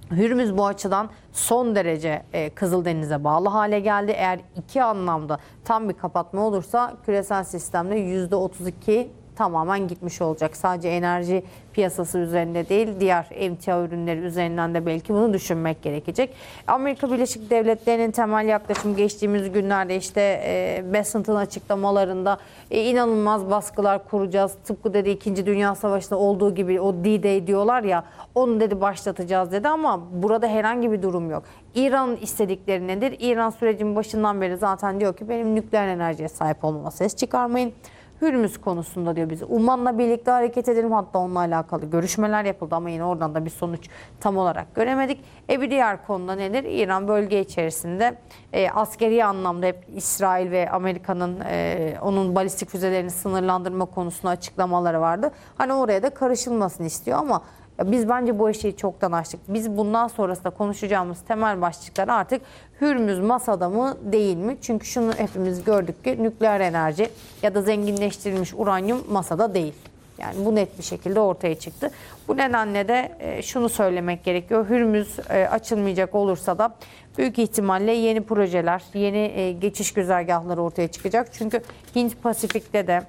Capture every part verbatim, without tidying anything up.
Hürmüz bu açıdan son derece e, Kızıldeniz'e bağlı hale geldi. Eğer iki anlamda tam bir kapatma olursa küresel sistemde yüzde otuz iki tamamen gitmiş olacak. Sadece enerji piyasası üzerinde değil, diğer emtia ürünleri üzerinden de belki bunu düşünmek gerekecek. Amerika Birleşik Devletleri'nin temel yaklaşımı geçtiğimiz günlerde işte e, Bessent'ın açıklamalarında e, inanılmaz baskılar kuracağız. Tıpkı dedi İkinci Dünya Savaşı'nda olduğu gibi o D-Day diyorlar ya, onu dedi başlatacağız dedi ama burada herhangi bir durum yok. İran'ın istedikleri nedir? İran sürecin başından beri zaten diyor ki benim nükleer enerjiye sahip olmama ses çıkarmayın. Hürmüz konusunda diyor biz Umman'la birlikte hareket edelim, hatta onunla alakalı görüşmeler yapıldı ama yine oradan da bir sonuç tam olarak göremedik. E bir diğer konuda nedir? İran bölge içerisinde e, askeri anlamda hep İsrail ve Amerika'nın e, onun balistik füzelerini sınırlandırma konusunda açıklamaları vardı. Hani oraya da karışılmasını istiyor ama biz bence bu eşiği çoktan aştık. Biz bundan sonrasında konuşacağımız temel başlıklar artık Hürmüz masada mı değil mi? Çünkü şunu hepimiz gördük ki nükleer enerji ya da zenginleştirilmiş uranyum masada değil. Yani bu net bir şekilde ortaya çıktı. Bu nedenle de şunu söylemek gerekiyor. Hürmüz açılmayacak olursa da büyük ihtimalle yeni projeler, yeni geçiş güzergahları ortaya çıkacak. Çünkü Hint Pasifik'te de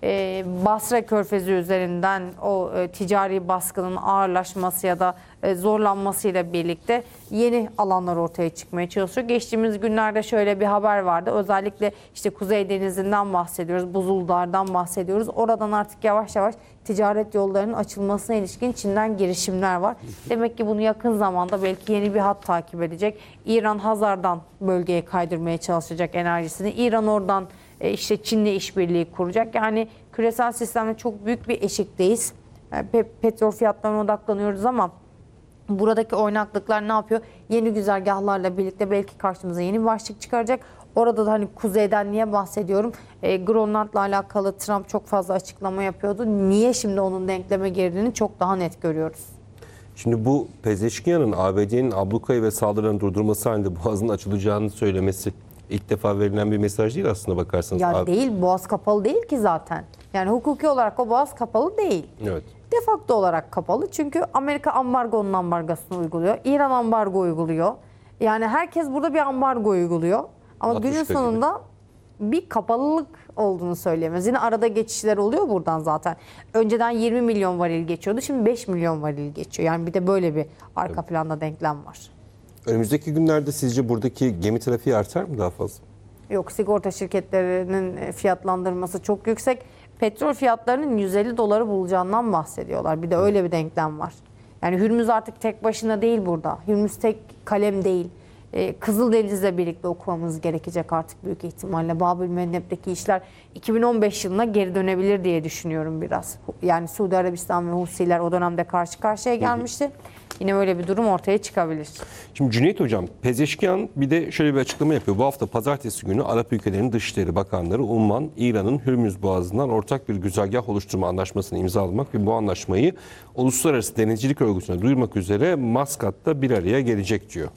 Basra Körfezi üzerinden o ticari baskının ağırlaşması ya da zorlanmasıyla birlikte yeni alanlar ortaya çıkmaya çalışıyor. Geçtiğimiz günlerde şöyle bir haber vardı. Özellikle işte Kuzey Denizi'nden bahsediyoruz, Buzuldar'dan bahsediyoruz. Oradan artık yavaş yavaş ticaret yollarının açılmasına ilişkin Çin'den girişimler var. Demek ki bunu yakın zamanda belki yeni bir hat takip edecek. İran Hazar'dan bölgeye kaydırmaya çalışacak enerjisini. İran oradan işte Çin'le işbirliği kuracak. Yani küresel sistemde çok büyük bir eşikteyiz. Petrol fiyatlarına odaklanıyoruz ama buradaki oynaklıklar ne yapıyor? Yeni güzergahlarla birlikte belki karşımıza yeni bir başlık çıkaracak. Orada da hani kuzeyden niye bahsediyorum? E, Grönland'la alakalı Trump çok fazla açıklama yapıyordu. Niye şimdi onun denkleme girdiğini çok daha net görüyoruz. Şimdi bu Pezeşkiyan'ın A B D'nin ablukayı ve saldırılarını durdurması halinde boğazın açılacağını söylemesi ilk defa verilen bir mesaj değil aslında bakarsanız. Ya Abi... değil, boğaz kapalı değil ki zaten. Yani hukuki olarak o boğaz kapalı değil. Evet. De facto olarak kapalı. Çünkü Amerika ambargonun ambargosunu uyguluyor. İran ambargo uyguluyor. Yani herkes burada bir ambargo uyguluyor. Ama Atışka günün sonunda gibi bir kapalılık olduğunu söyleyemez. Yine arada geçişler oluyor buradan zaten. Önceden yirmi milyon varil geçiyordu. Şimdi beş milyon varil geçiyor. Yani bir de böyle bir arka evet. planda denklem var. Önümüzdeki günlerde sizce buradaki gemi trafiği artar mı daha fazla? Yok, sigorta şirketlerinin fiyatlandırması çok yüksek. Petrol fiyatlarının yüz elli doları bulacağından bahsediyorlar. Bir de öyle bir denklem var. Yani Hürmüz artık tek başına değil burada. Hürmüz tek kalem değil. Ee, Kızıldeniz'le birlikte okumamız gerekecek artık büyük ihtimalle. Babül Mendeb'deki işler iki bin on beş yılına geri dönebilir diye düşünüyorum biraz. Yani Suudi Arabistan ve Husiler o dönemde karşı karşıya gelmişti. Yine öyle bir durum ortaya çıkabilir. Şimdi Cüneyt Hocam, Pezeşkiyan bir de şöyle bir açıklama yapıyor. Bu hafta pazartesi günü Arap ülkelerinin Dışişleri Bakanları Umman, İran'ın Hürmüz Boğazı'ndan ortak bir güzergah oluşturma anlaşmasını imzalamak ve bu anlaşmayı Uluslararası Denizcilik Örgütü'ne duyurmak üzere Maskat'ta bir araya gelecek diyor.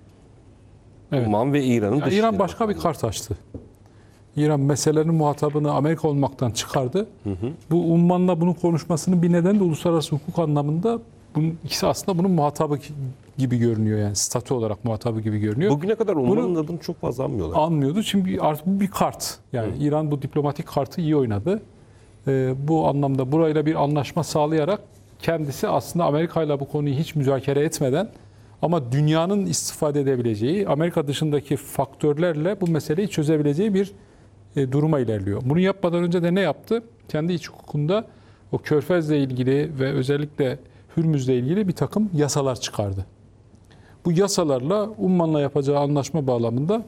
Evet. Umman ve İran'ın yani Dışişleri İran başka bir kart açtı. İran meselenin muhatabını Amerika olmaktan çıkardı. Hı hı. Bu Umman'la bunun konuşmasının bir nedeni de uluslararası hukuk anlamında bunun ikisi aslında bunun muhatabı gibi görünüyor, yani statü olarak muhatabı gibi görünüyor. Bugüne kadar Umman'ın adını çok fazla anmıyorlar. Anmıyordu. Şimdi artık bir kart. Yani hı. İran bu diplomatik kartı iyi oynadı. Ee, bu anlamda burayla bir anlaşma sağlayarak kendisi aslında Amerika ile bu konuyu hiç müzakere etmeden ama dünyanın istifade edebileceği, Amerika dışındaki faktörlerle bu meseleyi çözebileceği bir e, duruma ilerliyor. Bunu yapmadan önce de ne yaptı? Kendi iç hukukunda o Körfez'le ilgili ve özellikle Hürmüz'le ilgili bir takım yasalar çıkardı. Bu yasalarla Umman'la yapacağı anlaşma bağlamında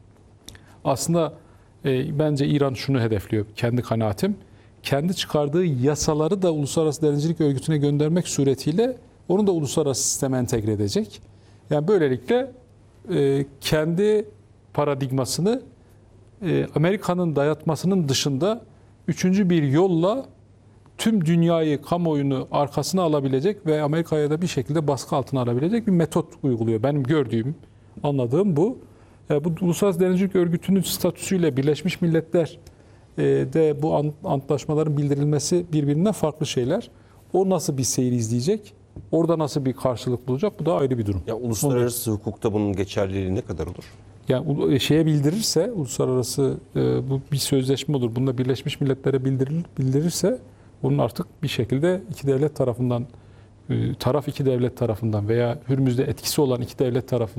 aslında e, bence İran şunu hedefliyor, kendi kanaatim. Kendi çıkardığı yasaları da Uluslararası Denizcilik Örgütü'ne göndermek suretiyle onu da uluslararası sisteme entegre edecek. Yani böylelikle e, kendi paradigmasını e, Amerika'nın dayatmasının dışında üçüncü bir yolla tüm dünyayı, kamuoyunu arkasına alabilecek ve Amerika'ya da bir şekilde baskı altına alabilecek bir metot uyguluyor. Benim gördüğüm, anladığım bu. E, bu Uluslararası Denizcilik Örgütü'nün statüsüyle Birleşmiş Milletler e, de bu antlaşmaların bildirilmesi birbirinden farklı şeyler. O nasıl bir seyir izleyecek? Orada nasıl bir karşılık bulacak? Bu da ayrı bir durum. Ya uluslararası hukukta bunun geçerliliği ne kadar olur? Yani şeye bildirirse, uluslararası e, bu bir sözleşme olur. Bunda Birleşmiş Milletler'e bildirir, bildirirse bunun artık bir şekilde iki devlet tarafından, e, taraf iki devlet tarafından veya Hürmüz'de etkisi olan iki devlet tarafından